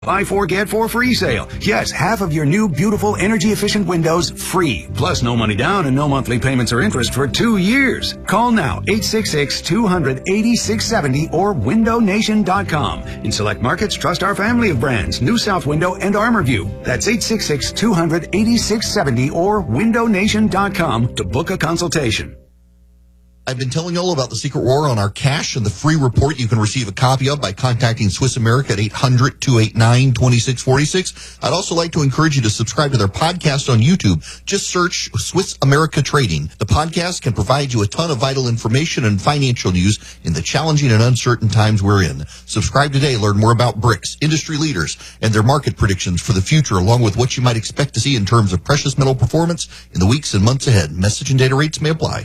Buy 4, get 4 free sale. Yes, half of your new, beautiful, energy-efficient windows free. Plus, no money down and no monthly payments or interest for 2 years. Call now, 866-200-8670 or windownation.com. In select markets, trust our family of brands, New South Window and ArmorView. That's 866-200-8670 or windownation.com to book a consultation. I've been telling you all about the secret war on our cash and the free report you can receive a copy of by contacting Swiss America at 800-289-2646. I'd also like to encourage you to subscribe to their podcast on YouTube. Just search Swiss America Trading. The podcast can provide you a ton of vital information and financial news in the challenging and uncertain times we're in. Subscribe today. Learn more about BRICS, industry leaders, and their market predictions for the future, along with what you might expect to see in terms of precious metal performance in the weeks and months ahead. Message and data rates may apply.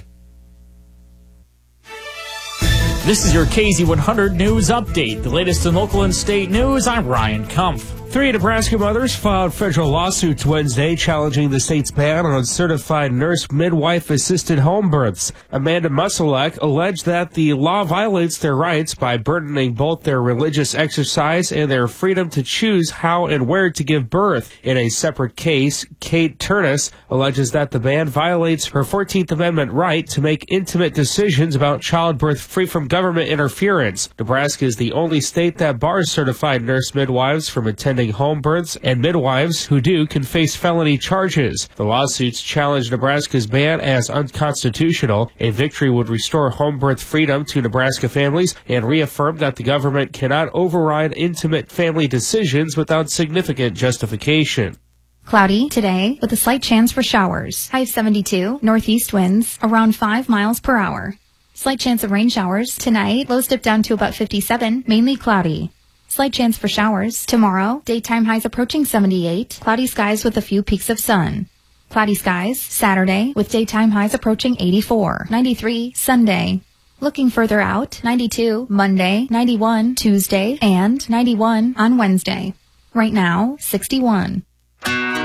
This is your KZ100 News Update. The latest in local and state news, I'm Ryan Kumpf. 3 Nebraska mothers filed federal lawsuits Wednesday challenging the state's ban on certified nurse midwife-assisted home births. Amanda Musilek alleged that the law violates their rights by burdening both their religious exercise and their freedom to choose how and where to give birth. In a separate case, Kate Turnus alleges that the ban violates her 14th Amendment right to make intimate decisions about childbirth free from government interference. Nebraska is the only state that bars certified nurse midwives from attending home births, and midwives who do can face felony charges. The lawsuits challenge Nebraska's ban as unconstitutional. A victory would restore home birth freedom to Nebraska families and reaffirm that the government cannot override intimate family decisions without significant justification. Cloudy today with a slight chance for showers. High of 72, northeast winds around 5 miles per hour. Slight chance of rain showers tonight. Lows dip down to about 57, mainly cloudy. Slight chance for showers tomorrow. Daytime highs approaching 78. Cloudy skies with a few peaks of sun. Cloudy skies Saturday with daytime highs approaching 84. 93 Sunday. Looking further out, 92 Monday, 91 Tuesday, and 91 on Wednesday. Right now, 61.